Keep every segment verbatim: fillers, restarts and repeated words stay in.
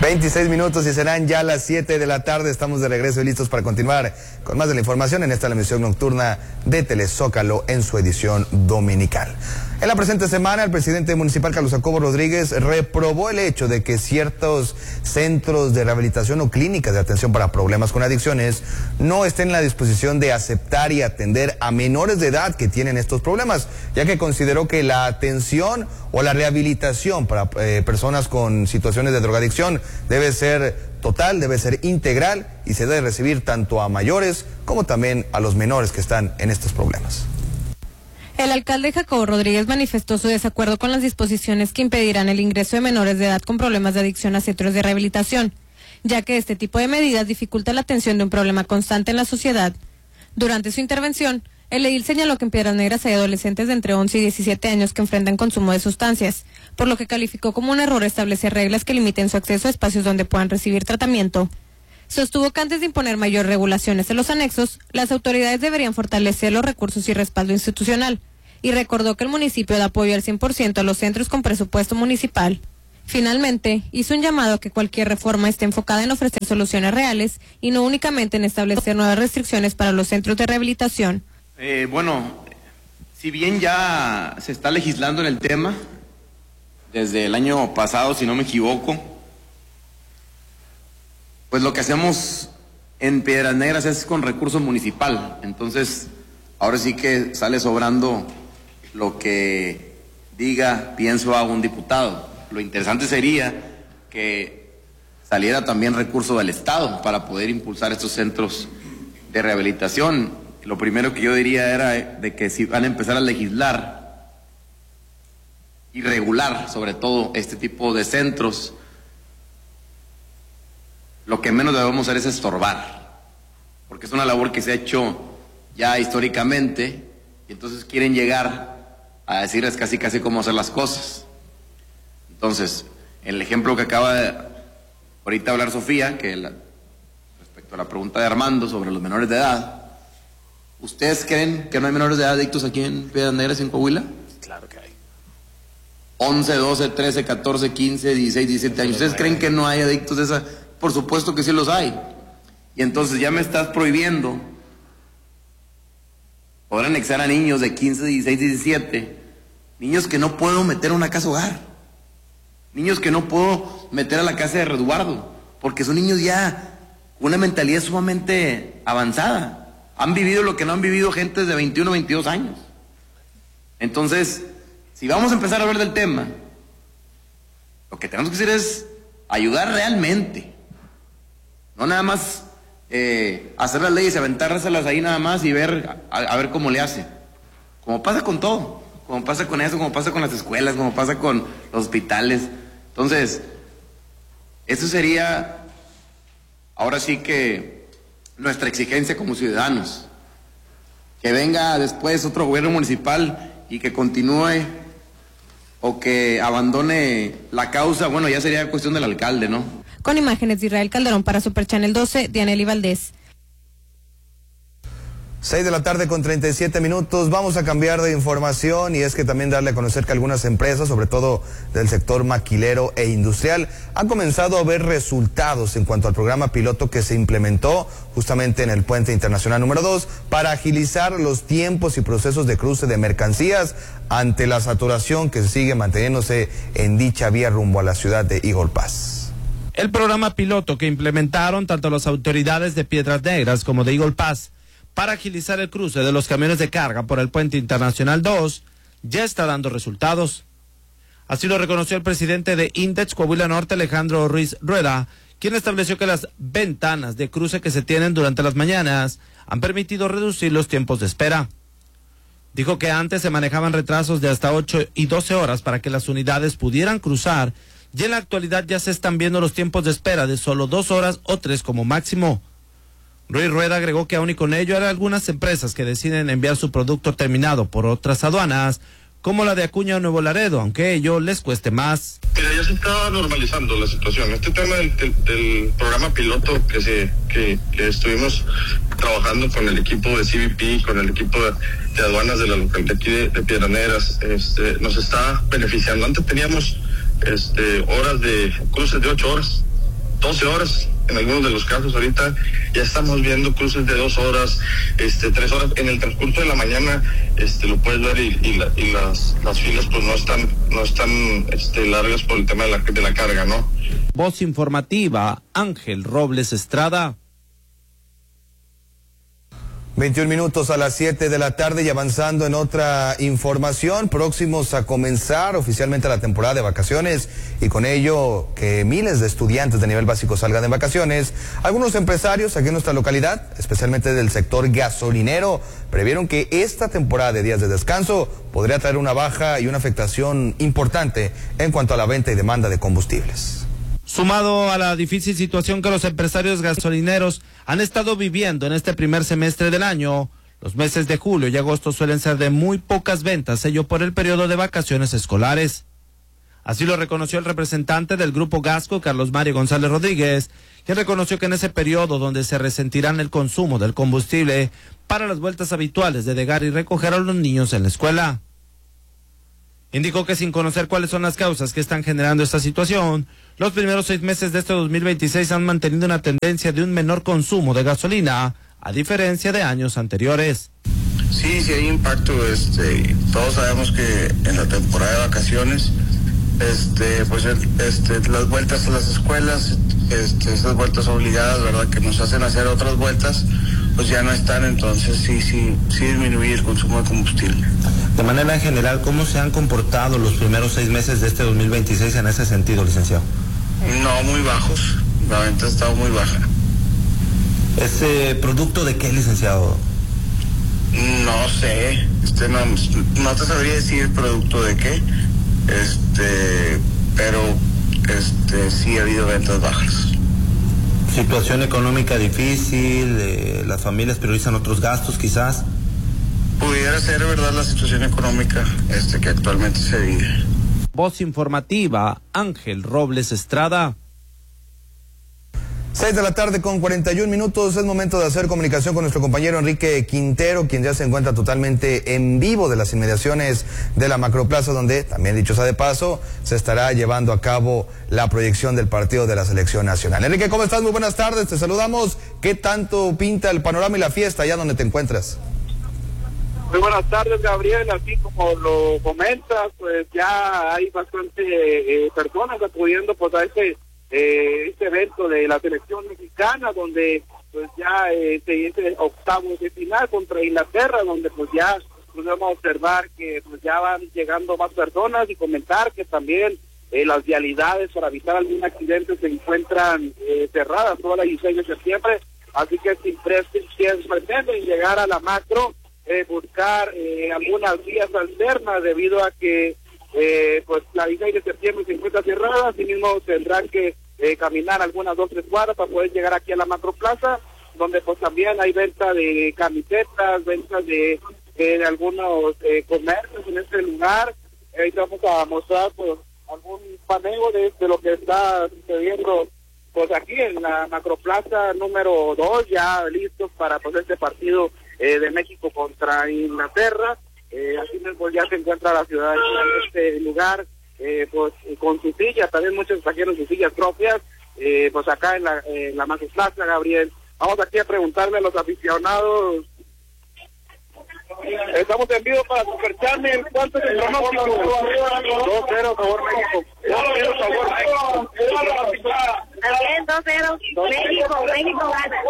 veintiséis minutos y serán ya las siete de la tarde. Estamos de regreso y listos para continuar con más de la información en esta la emisión nocturna de Telezócalo en su edición dominical. En la presente semana, el presidente municipal Carlos Jacobo Rodríguez reprobó el hecho de que ciertos centros de rehabilitación o clínicas de atención para problemas con adicciones no estén en la disposición de aceptar y atender a menores de edad que tienen estos problemas, ya que consideró que la atención o la rehabilitación para eh, personas con situaciones de drogadicción debe ser total, debe ser integral y se debe recibir tanto a mayores como también a los menores que están en estos problemas. El alcalde Jacobo Rodríguez manifestó su desacuerdo con las disposiciones que impedirán el ingreso de menores de edad con problemas de adicción a centros de rehabilitación, ya que este tipo de medidas dificulta la atención de un problema constante en la sociedad. Durante su intervención, el edil señaló que en Piedras Negras hay adolescentes de entre once y diecisiete años que enfrentan consumo de sustancias, por lo que calificó como un error establecer reglas que limiten su acceso a espacios donde puedan recibir tratamiento. Sostuvo que antes de imponer mayor regulaciones en los anexos, las autoridades deberían fortalecer los recursos y respaldo institucional, y recordó que el municipio da apoyo al cien por ciento a los centros con presupuesto municipal. Finalmente, hizo un llamado a que cualquier reforma esté enfocada en ofrecer soluciones reales y no únicamente en establecer nuevas restricciones para los centros de rehabilitación. Eh, bueno, si bien ya se está legislando en el tema, desde el año pasado, si no me equivoco, pues lo que hacemos en Piedras Negras es con recurso municipal. Entonces, ahora sí que sale sobrando lo que diga, pienso, hago un diputado. Lo interesante sería que saliera también recurso del Estado para poder impulsar estos centros de rehabilitación. Lo primero que yo diría era de que si van a empezar a legislar y regular, sobre todo, este tipo de centros, lo que menos debemos hacer es estorbar, porque es una labor que se ha hecho ya históricamente, y entonces quieren llegar a decirles casi casi cómo hacer las cosas. Entonces, el ejemplo que acaba de ahorita hablar Sofía, que la, respecto a la pregunta de Armando sobre los menores de edad, ¿ustedes creen que no hay menores de edad adictos aquí en Piedras Negras, en Coahuila? Claro que hay. once, doce, trece, catorce, quince, dieciséis, diecisiete años. ¿Ustedes creen que no hay adictos de esa? Por supuesto que sí los hay. Y entonces ya me estás prohibiendo poder anexar a niños de quince, dieciséis, diecisiete, niños que no puedo meter a una casa hogar, niños que no puedo meter a la casa de resguardo, porque son niños ya con una mentalidad sumamente avanzada. Han vivido lo que no han vivido gentes de veintiuno, veintidós años. Entonces, si vamos a empezar a hablar del tema, lo que tenemos que hacer es ayudar realmente, no nada más eh, hacer las leyes, aventárselas ahí nada más y ver a, a ver cómo le hace. Como pasa con todo, como pasa con eso, como pasa con las escuelas, como pasa con los hospitales. Entonces, eso sería ahora sí que nuestra exigencia como ciudadanos. Que venga después otro gobierno municipal y que continúe o que abandone la causa, bueno, ya sería cuestión del alcalde, ¿no? Con imágenes de Israel Calderón para Super Channel doce, Dianely Valdés. seis de la tarde con treinta y siete minutos, vamos a cambiar de información y es que también darle a conocer que algunas empresas, sobre todo del sector maquilero e industrial, han comenzado a ver resultados en cuanto al programa piloto que se implementó justamente en el Puente Internacional número dos para agilizar los tiempos y procesos de cruce de mercancías ante la saturación que sigue manteniéndose en dicha vía rumbo a la ciudad de Eagle Pass. El programa piloto que implementaron tanto las autoridades de Piedras Negras como de Eagle Pass para agilizar el cruce de los camiones de carga por el Puente Internacional dos, ya está dando resultados. Así lo reconoció el presidente de Index Coahuila Norte, Alejandro Ruiz Rueda, quien estableció que las ventanas de cruce que se tienen durante las mañanas han permitido reducir los tiempos de espera. Dijo que antes se manejaban retrasos de hasta ocho y doce horas para que las unidades pudieran cruzar, y en la actualidad ya se están viendo los tiempos de espera de solo dos horas o tres como máximo. Ruiz Rueda agregó que aún y con ello hay algunas empresas que deciden enviar su producto terminado por otras aduanas, como la de Acuña o Nuevo Laredo, aunque ello les cueste más. Mira, ya se está normalizando la situación. Este tema del, del, del programa piloto que se que, que estuvimos trabajando con el equipo de C B P, con el equipo de, de aduanas de la localidad aquí de, de Piedras Negras, este, nos está beneficiando. Antes teníamos este, horas de cruces de ocho horas doce horas, en algunos de los casos ahorita ya estamos viendo cruces de dos horas, este, tres horas, en el transcurso de la mañana, este, lo puedes ver y, y, la, y las, las filas pues no están, no están, este, largas por el tema de la, de la carga, ¿no? Voz informativa, Ángel Robles Estrada. veintiún minutos a las siete de la tarde y avanzando en otra información, próximos a comenzar oficialmente la temporada de vacaciones y con ello que miles de estudiantes de nivel básico salgan de vacaciones. Algunos empresarios aquí en nuestra localidad, especialmente del sector gasolinero, previeron que esta temporada de días de descanso podría traer una baja y una afectación importante en cuanto a la venta y demanda de combustibles. Sumado a la difícil situación que los empresarios gasolineros han estado viviendo en este primer semestre del año, los meses de julio y agosto suelen ser de muy pocas ventas, ello por el periodo de vacaciones escolares. Así lo reconoció el representante del Grupo Gasco, Carlos Mario González Rodríguez, quien reconoció que en ese periodo donde se resentirán el consumo del combustible para las vueltas habituales de dejar y recoger a los niños en la escuela. Indicó que sin conocer cuáles son las causas que están generando esta situación, los primeros seis meses de este dos mil veintiséis han mantenido una tendencia de un menor consumo de gasolina, a diferencia de años anteriores. Sí, sí hay impacto, este, todos sabemos que en la temporada de vacaciones, este, pues este, las vueltas a las escuelas, este, esas vueltas obligadas, ¿verdad?, que nos hacen hacer otras vueltas, pues ya no están, entonces sí, sí, sí disminuye el consumo de combustible. De manera general, ¿cómo se han comportado los primeros seis meses de este dos mil veintiséis en ese sentido, licenciado? No, muy bajos, la venta ha estado muy baja. ¿Ese producto de qué, licenciado? No sé, este, no, no te sabría decir producto de qué, este, pero este, sí ha habido ventas bajas. Situación económica difícil, eh, las familias priorizan otros gastos quizás. Pudiera ser verdad la situación económica este, que actualmente se vive. Voz informativa, Ángel Robles Estrada. seis de la tarde con cuarenta y un minutos, es momento de hacer comunicación con nuestro compañero Enrique Quintero, quien ya se encuentra totalmente en vivo de las inmediaciones de la Macroplaza, donde, también dicho sea de paso, se estará llevando a cabo la proyección del partido de la Selección Nacional. Enrique, ¿cómo estás? Muy buenas tardes, te saludamos. ¿Qué tanto pinta el panorama y la fiesta allá donde te encuentras? Muy buenas tardes, Gabriel. Así como lo comentas, pues ya hay bastante eh, personas acudiendo pues a este eh, este evento de la selección mexicana, donde pues ya eh, se dice octavos de final contra Inglaterra, donde pues ya pues vamos a observar que pues ya van llegando más personas y comentar que también eh, las vialidades para evitar algún accidente se encuentran eh, cerradas toda la dieciséis de septiembre, así que si pretenden llegar a la macro, Eh, buscar eh, algunas vías alternas debido a que eh, pues la dieciséis de septiembre se encuentra cerrada, así mismo tendrán que eh, caminar algunas dos tres cuadras para poder llegar aquí a la Macroplaza, donde pues también hay venta de camisetas, ventas de, eh, de algunos eh, comercios en este lugar. Ahí eh, vamos a mostrar pues algún paneo de, de lo que está sucediendo pues aquí en la Macroplaza número dos, ya listos para pues este partido Eh, de México contra Inglaterra. Eh, así mismo ya se encuentra la ciudadanía en este lugar, eh, pues con sus sillas, también muchos trajeron sus sillas propias, eh, pues acá en la, en la Macroplaza, Gabriel. Vamos aquí a preguntarle a los aficionados. Estamos en vivo para Super Channel. ¿Cuánto es el pronóstico? dos cero favor México. dos cero favor México. dos cero México, México gana.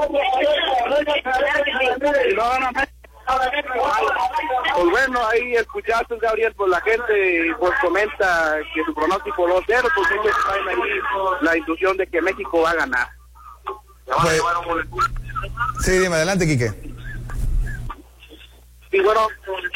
Pues bueno, ahí escuchaste, Gabriel, pues la gente pues comenta que su pronóstico dos cero, pues ellos traen ahí la intuición de que México va a ganar. Pues, sí, dime, adelante, Quique. Sí, bueno,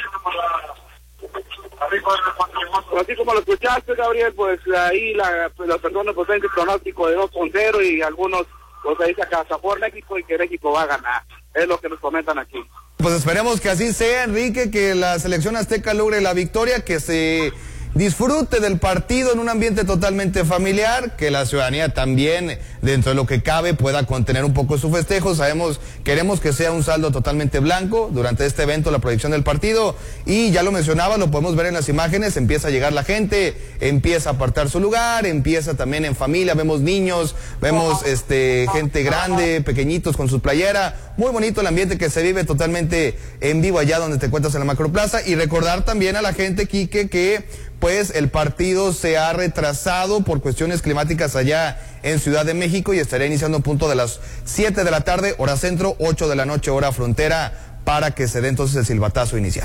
así como lo escuchaste, Gabriel, pues ahí la, pues, las personas pues tienen el pronóstico de dos con cero y algunos pues ahí sacan sabor México y que México va a ganar. Es lo que nos comentan aquí. Pues esperemos que así sea, Enrique, que la selección azteca logre la victoria, que se disfrute del partido en un ambiente totalmente familiar, que la ciudadanía también, dentro de lo que cabe, pueda contener un poco su festejo. Sabemos, queremos que sea un saldo totalmente blanco durante este evento, la proyección del partido, y ya lo mencionaba, lo podemos ver en las imágenes, empieza a llegar la gente, empieza a apartar su lugar, empieza también en familia, vemos niños, vemos este gente grande, pequeñitos con su playera, muy bonito el ambiente que se vive totalmente en vivo allá donde te encuentras en la Macroplaza. Y recordar también a la gente, Quique, que pues el partido se ha retrasado por cuestiones climáticas allá en Ciudad de México y estaría iniciando a punto de las siete de la tarde, hora centro, ocho de la noche, hora frontera, para que se dé entonces el silbatazo inicial.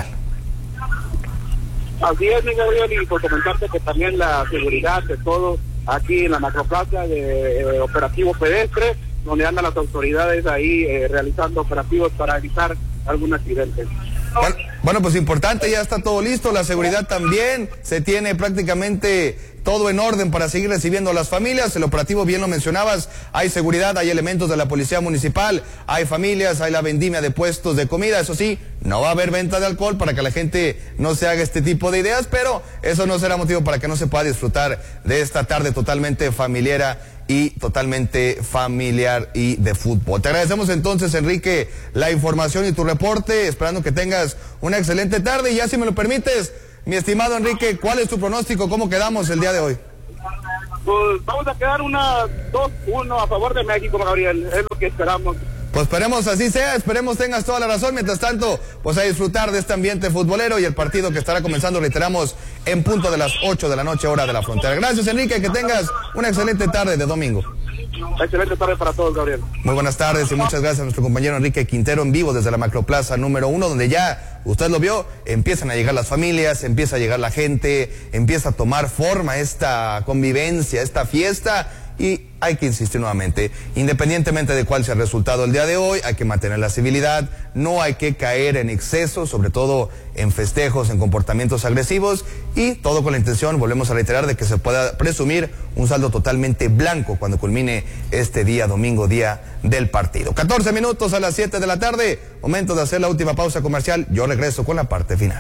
Así es, mi Gabriel, y por comentarte que también la seguridad de todo aquí en la Macroplaza de eh, operativo pedestre, donde andan las autoridades ahí eh, realizando operativos para evitar algún accidente. Bueno, bueno, pues importante, ya está todo listo, la seguridad también, se tiene prácticamente todo en orden para seguir recibiendo a las familias. El operativo, bien lo mencionabas, hay seguridad, hay elementos de la policía municipal, hay familias, hay la vendimia de puestos de comida. Eso sí, no va a haber venta de alcohol para que la gente no se haga este tipo de ideas, pero eso no será motivo para que no se pueda disfrutar de esta tarde totalmente familiar y totalmente familiar y de fútbol. Te agradecemos entonces, Enrique, la información y tu reporte, esperando que tengas una excelente tarde. Y ya, si me lo permites, mi estimado Enrique, ¿cuál es tu pronóstico? ¿Cómo quedamos el día de hoy? Pues vamos a quedar una dos uno a favor de México, Gabriel, es lo que esperamos. Pues esperemos así sea, esperemos tengas toda la razón. Mientras tanto, pues a disfrutar de este ambiente futbolero y el partido que estará comenzando, reiteramos, en punto de las ocho de la noche, hora de la frontera. Gracias, Enrique, que tengas una excelente tarde de domingo. Excelente tarde para todos, Gabriel. Muy buenas tardes y muchas gracias a nuestro compañero Enrique Quintero en vivo desde la Macroplaza número uno, donde ya, usted lo vio, empiezan a llegar las familias, empieza a llegar la gente, empieza a tomar forma esta convivencia, esta fiesta. Y hay que insistir nuevamente, independientemente de cuál sea el resultado el día de hoy, hay que mantener la civilidad, no hay que caer en exceso, sobre todo en festejos, en comportamientos agresivos, y todo con la intención, volvemos a reiterar, de que se pueda presumir un saldo totalmente blanco cuando culmine este día domingo, día del partido. catorce minutos a las siete de la tarde, momento de hacer la última pausa comercial. Yo regreso con la parte final.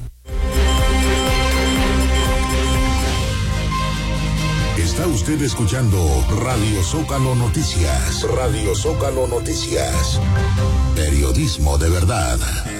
Está usted escuchando Radio Zócalo Noticias. Radio Zócalo Noticias. Periodismo de verdad.